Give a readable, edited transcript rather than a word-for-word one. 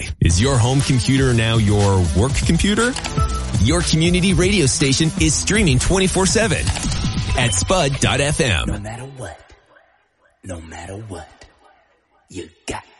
Hey, is your home computer now your work computer? Your community radio station is streaming 24/7 at spud.fm. No matter what, you got